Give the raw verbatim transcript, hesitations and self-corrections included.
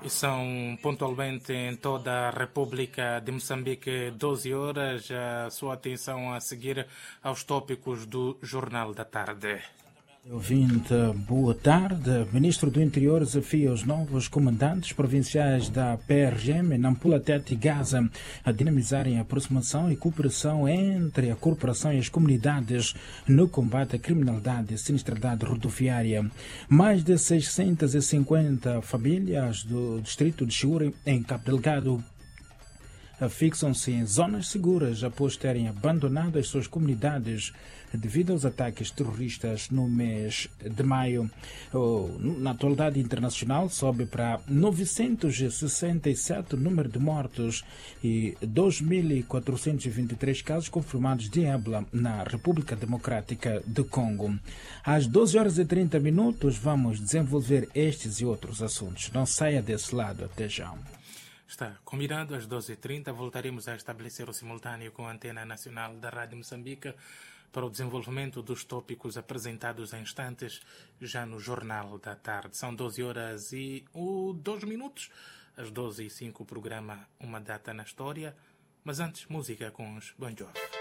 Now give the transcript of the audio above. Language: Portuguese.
E são pontualmente em toda a República de Moçambique doze horas. A sua atenção a seguir aos tópicos do Jornal da Tarde. Ouvinte, boa tarde. Ministro do Interior desafia os novos comandantes provinciais da P R M, Nampula, Tete e Gaza a dinamizarem a aproximação e cooperação entre a corporação e as comunidades no combate à criminalidade e sinistralidade rodoviária. Mais de seiscentas e cinquenta famílias do distrito de Chiure, em Cabo Delgado, fixam-se em zonas seguras após terem abandonado as suas comunidades devido aos ataques terroristas no mês de maio. Na atualidade internacional, sobe para novecentos e sessenta e sete o número de mortos e dois mil quatrocentos e vinte e três casos confirmados de ébola na República Democrática do Congo. Às doze horas e trinta minutos, vamos desenvolver estes e outros assuntos. Não saia desse lado, até já. Está combinado, às doze e trinta voltaremos a estabelecer o simultâneo com a Antena Nacional da Rádio Moçambique para o desenvolvimento dos tópicos apresentados em instantes já no Jornal da Tarde. São doze horas e dois minutos. Às doze e cinco o programa Uma Data na História. Mas antes, música com os Bon Jovi.